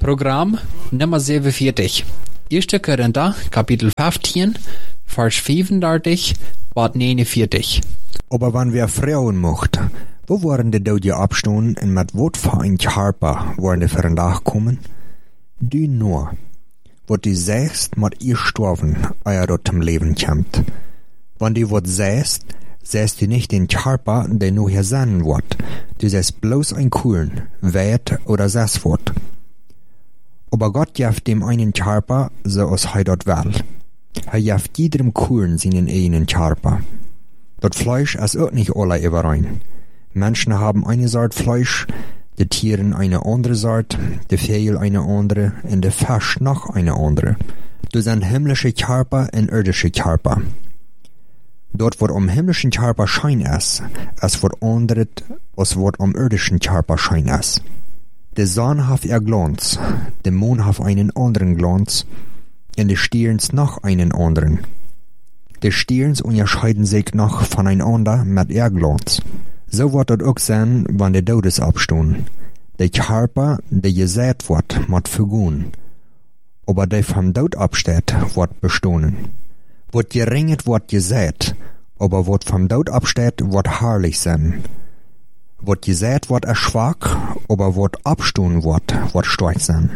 Programm Nummer 47. 1. Korinther, Kapitel 15, Vers 35, Bad 49. Aber wenn wir Frauen mocht, wo waren die dode abstoen en met wat voor een harpa waren die vandaag komen? Du nur, wat die zegt, moet ihr sterven, eer dat zum Leben kommt. Wenn die wat zegt du nicht den harpa, der nur hier sein wird. Du sagst bloß ein Kuhlen, weit oder sechs wird. Aber Gott jaft dem einen harpa, so als er dort will. Er jaft jedem Kuhlen seinen einen harpa. Das Fleisch ist auch nicht alle überein. Menschen haben eine Sort Fleisch, die Tieren eine andere Sort, die Vögel eine andere und der Fisch noch eine andere. Du sind himmlische Körper und irdische Körper. Dort, wo himmlischen Körper Schein ist, es wird anderes, als wo irdischen Körper Schein ist. Die Sonne hat ihr Glanz, der Mond hat einen anderen Glanz, und die Sterns noch einen anderen. Die Sterns unterscheiden sich noch voneinander mit ihr Glanz. So wird das auch sein, wenn die Todes abstehen. Der Körper, der gesät wird, muss vergehen. Aber der vom Tod absteht, wird bestehen. Was geringet wird gesät, aber was vom Tod absteht, wird herrlich sein. Was gesät wird schwach, aber was abstehen wird stark sein.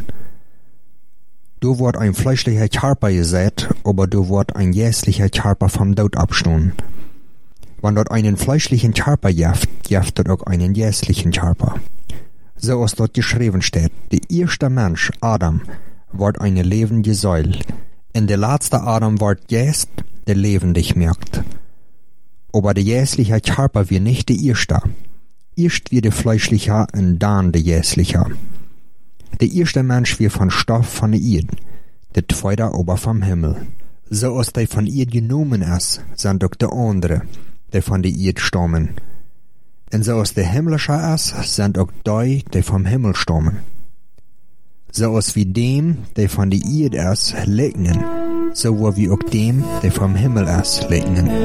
Du wird ein fleischlicher Körper gesät, aber du wird ein jässlicher Körper vom Tod abstehen. Wenn dort einen fleischlichen Körper jaft dort auch einen jässlichen Körper. So als dort geschrieben steht, der erste Mensch, Adam, wird eine lebende Säule. Und der letzte Adam wird jäst, der lebendig merkt. Aber der jässliche Körper wird nicht der erste. Erst wird der fleischliche und dann der jässliche. Der erste Mensch wird von Stoff von der Erde, der zweite aber vom Himmel. So als der von Erde genommen ist, sind auch die anderen, die von der Erde stammen. Und so als der himmlische ist, sind auch die vom Himmel stammen. So als wie dem, der von der Erde ist, legnen, so wie auch dem, der vom Himmel ist, legnen.